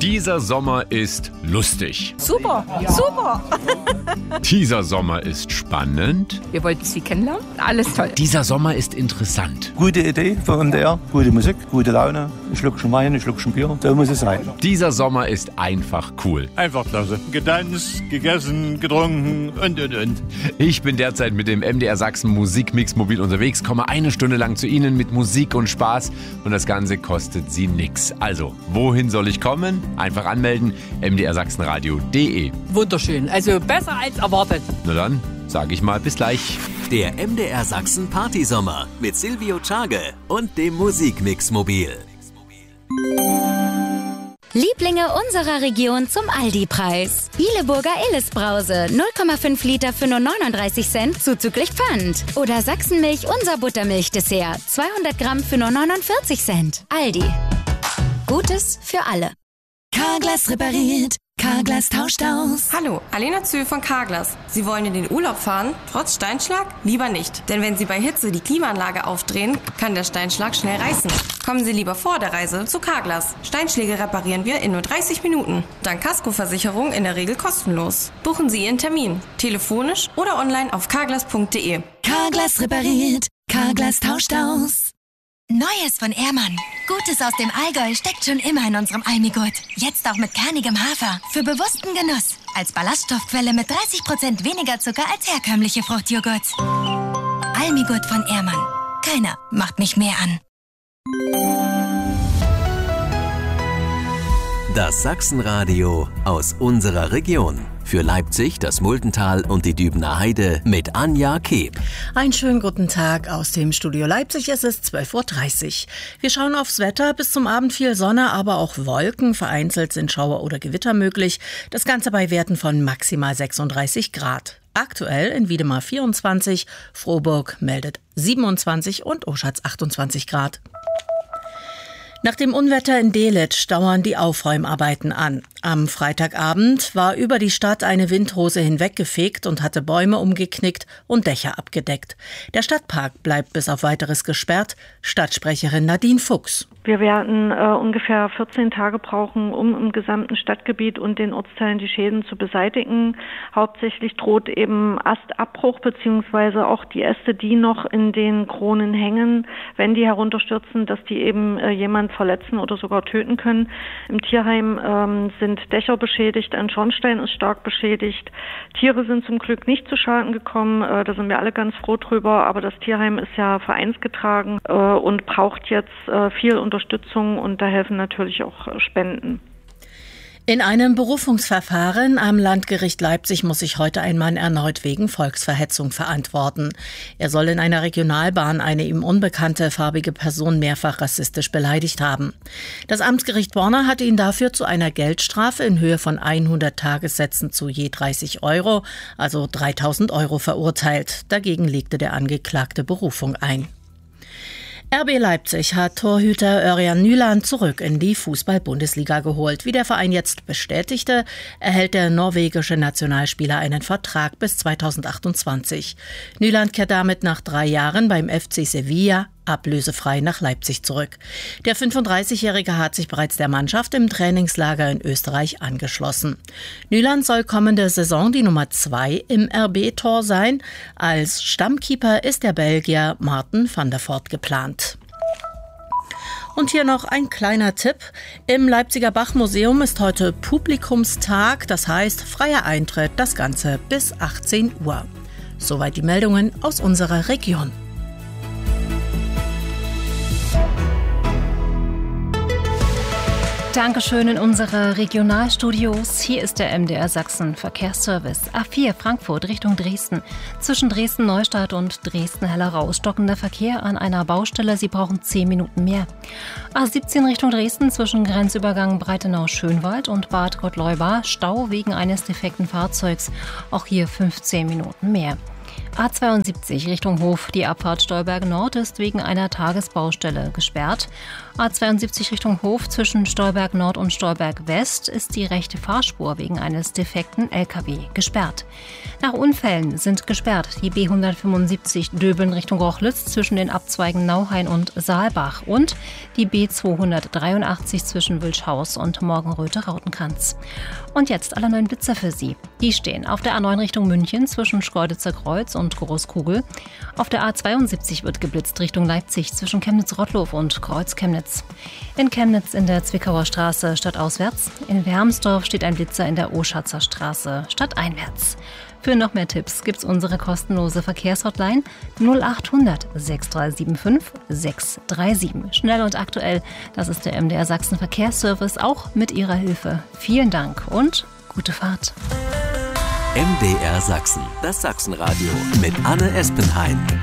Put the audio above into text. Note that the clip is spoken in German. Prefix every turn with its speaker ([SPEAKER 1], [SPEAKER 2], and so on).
[SPEAKER 1] Dieser Sommer ist lustig.
[SPEAKER 2] Super, super.
[SPEAKER 1] Dieser Sommer ist spannend.
[SPEAKER 2] Wir wollten Sie kennenlernen. Alles toll.
[SPEAKER 1] Dieser Sommer ist interessant.
[SPEAKER 3] Gute Idee für MDR, gute Musik, gute Laune. Ein Schluckchen Wein, ein Schluckchen Bier, so muss es sein.
[SPEAKER 1] Dieser Sommer ist einfach cool.
[SPEAKER 4] Einfach klasse. Getanzt, gegessen, getrunken und.
[SPEAKER 1] Ich bin derzeit mit dem MDR Sachsen Musikmix mobil unterwegs, komme eine Stunde lang zu Ihnen mit Musik und Spaß und das Ganze kostet Sie nix. Also, wohin soll ich kommen? Einfach anmelden, mdrsachsenradio.de.
[SPEAKER 2] Wunderschön. Also besser als erwartet.
[SPEAKER 1] Na dann, sage ich mal bis gleich.
[SPEAKER 5] Der MDR Sachsen Partysommer mit Silvio Tschage und dem Musikmix mobil.
[SPEAKER 6] Lieblinge unserer Region zum Aldi-Preis. Bieleburger Illes-Brause, 0,5 Liter für nur 39 Cent, zuzüglich Pfand. Oder Sachsenmilch, unser Buttermilch-Dessert, 200 Gramm für nur 49 Cent. Aldi. Gutes für alle.
[SPEAKER 7] Carglass repariert. Carglass tauscht aus.
[SPEAKER 8] Hallo, Alena Zöhl von Carglass. Sie wollen in den Urlaub fahren? Trotz Steinschlag? Lieber nicht. Denn wenn Sie bei Hitze die Klimaanlage aufdrehen, kann der Steinschlag schnell reißen. Kommen Sie lieber vor der Reise zu Carglass. Steinschläge reparieren wir in nur 30 Minuten. Dank Kaskoversicherung in der Regel kostenlos. Buchen Sie Ihren Termin. Telefonisch oder online auf carglass.de.
[SPEAKER 7] Carglass repariert. Carglass tauscht aus. Neues von Ehrmann. Gutes aus dem Allgäu steckt schon immer in unserem Almigurt. Jetzt auch mit kernigem Hafer. Für bewussten Genuss. Als Ballaststoffquelle mit 30% weniger Zucker als herkömmliche Fruchtjoghurts. Almigurt von Ehrmann. Keiner macht mich mehr an.
[SPEAKER 5] Das Sachsenradio aus unserer Region. Für Leipzig, das Muldental und die Dübener Heide mit Anja Keb.
[SPEAKER 9] Einen schönen guten Tag aus dem Studio Leipzig. Es ist 12.30 Uhr. Wir schauen aufs Wetter. Bis zum Abend viel Sonne, aber auch Wolken. Vereinzelt sind Schauer oder Gewitter möglich. Das Ganze bei Werten von maximal 36 Grad. Aktuell in Wiedemar 24, Frohburg meldet 27 und Oschatz 28 Grad. Nach dem Unwetter in Delitzsch dauern die Aufräumarbeiten an. Am Freitagabend war über die Stadt eine Windrose hinweggefegt und hatte Bäume umgeknickt und Dächer abgedeckt. Der Stadtpark bleibt bis auf Weiteres gesperrt. Stadtsprecherin Nadine Fuchs.
[SPEAKER 10] Wir werden ungefähr 14 Tage brauchen, um im gesamten Stadtgebiet und den Ortsteilen die Schäden zu beseitigen. Hauptsächlich droht eben Astabbruch beziehungsweise auch die Äste, die noch in den Kronen hängen, wenn die herunterstürzen, dass die eben jemand verletzen oder sogar töten können. Im Tierheim sind Dächer beschädigt, ein Schornstein ist stark beschädigt. Tiere sind zum Glück nicht zu Schaden gekommen, da sind wir alle ganz froh drüber, aber das Tierheim ist ja vereinsgetragen und braucht jetzt viel Unterstützung und da helfen natürlich auch Spenden.
[SPEAKER 9] In einem Berufungsverfahren am Landgericht Leipzig muss sich heute ein Mann erneut wegen Volksverhetzung verantworten. Er soll in einer Regionalbahn eine ihm unbekannte farbige Person mehrfach rassistisch beleidigt haben. Das Amtsgericht Borna hatte ihn dafür zu einer Geldstrafe in Höhe von 100 Tagessätzen zu je 30 Euro, also 3.000 Euro verurteilt. Dagegen legte der Angeklagte Berufung ein. RB Leipzig hat Torhüter Örjan Nyland zurück in die Fußball-Bundesliga geholt. Wie der Verein jetzt bestätigte, erhält der norwegische Nationalspieler einen Vertrag bis 2028. Nyland kehrt damit nach 3 Jahren beim FC Sevilla ablösefrei nach Leipzig zurück. Der 35-Jährige hat sich bereits der Mannschaft im Trainingslager in Österreich angeschlossen. Nyland soll kommende Saison die Nummer 2 im RB-Tor sein. Als Stammkeeper ist der Belgier Marten van der Voort geplant. Und hier noch ein kleiner Tipp. Im Leipziger Bachmuseum ist heute Publikumstag, das heißt freier Eintritt, das Ganze bis 18 Uhr. Soweit die Meldungen aus unserer Region.
[SPEAKER 11] Dankeschön in unsere Regionalstudios. Hier ist der MDR Sachsen Verkehrsservice. A4 Frankfurt Richtung Dresden. Zwischen Dresden-Neustadt und Dresden-Hellerau stockender Verkehr an einer Baustelle. Sie brauchen 10 Minuten mehr. A17 Richtung Dresden zwischen Grenzübergang Breitenau-Schönwald und Bad Gottleuba. Stau wegen eines defekten Fahrzeugs. Auch hier 15 Minuten mehr. A72 Richtung Hof. Die Abfahrt Stolberg Nord ist wegen einer Tagesbaustelle gesperrt. A72 Richtung Hof zwischen Stolberg Nord und Stolberg West ist die rechte Fahrspur wegen eines defekten LKW gesperrt. Nach Unfällen sind gesperrt die B175 Döbeln Richtung Rochlitz zwischen den Abzweigen Nauhain und Saalbach und die B283 zwischen Wülschhaus und Morgenröte-Rautenkranz. Und jetzt alle neuen Blitzer für Sie. Die stehen auf der A9 Richtung München zwischen Schkeuditzer Kreuz und Großkugel. Auf der A72 wird geblitzt Richtung Leipzig zwischen Chemnitz-Rottlow und Kreuz-Chemnitz. In Chemnitz in der Zwickauer Straße stadtauswärts. In Wermsdorf steht ein Blitzer in der Oschatzer Straße stadteinwärts. Für noch mehr Tipps gibt's unsere kostenlose Verkehrshotline 0800 6375 637. Schnell und aktuell, das ist der MDR Sachsen Verkehrsservice, auch mit Ihrer Hilfe. Vielen Dank und gute Fahrt.
[SPEAKER 5] MDR Sachsen, das Sachsenradio mit Anne Espenheim.